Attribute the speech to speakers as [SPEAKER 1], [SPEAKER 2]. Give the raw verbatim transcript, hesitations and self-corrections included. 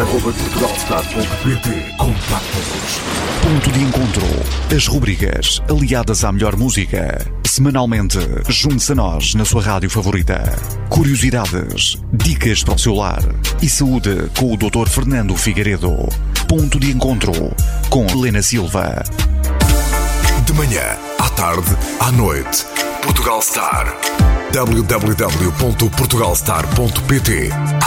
[SPEAKER 1] arroba portugalstar ponto pt. Contacta-nos.
[SPEAKER 2] Ponto de encontro. As rubricas aliadas à melhor música. Semanalmente, junte-se a nós na sua rádio favorita. Curiosidades, dicas para o seu lar e saúde com o doutor Fernando Figueiredo. Ponto de encontro com Helena Silva.
[SPEAKER 1] De manhã, à tarde, à noite. Portugal Star. w w w ponto portugalstar ponto pt.